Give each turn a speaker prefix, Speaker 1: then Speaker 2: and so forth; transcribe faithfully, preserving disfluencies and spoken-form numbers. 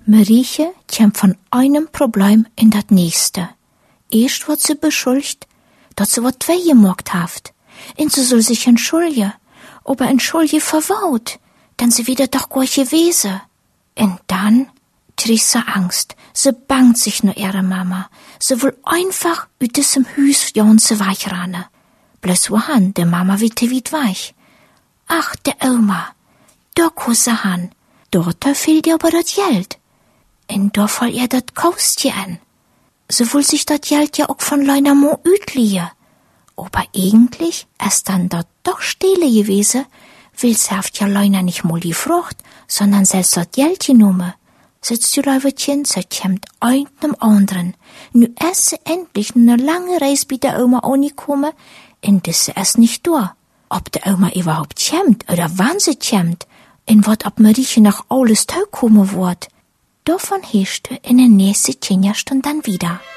Speaker 1: Marietje kommt von einem Problem in das nächste. Erst wird sie beschuldigt, dass sie was weggemacht hat. Und sie soll sich entschuldigen. Aber entschuldigen verwaut, denn sie wieder doch gar gewesen. Und dann kriegt sie Angst. Sie bangt sich nur ihre Mama. Sie will einfach aus diesem Haus janze weichrennen. Bloß wohin, der Mama wird weit weich. Ach, der Oma, da kann sie han. Dort fehlt ihr aber das Geld. Und da fällt ihr das Kostje an. Sie will sich das Geld ja auch von Leuna Mo utliehen. Aber eigentlich ist dann dort doch stille gewesen, will sie haft ja Leuna nicht mal die Frucht, sondern selbst das Geld genommen. Sitzt du Leuwetchen, sie kommt einem anderen. Nu ist sie endlich eine lange Reise bei der Oma angekommen, und das ist nicht da. Ob der Oma überhaupt kommt, oder wann sie kommt, und wat ob Marietje noch alles teilkommen wird, davon hörst du in der nächsten Kinderstunde dann wieder.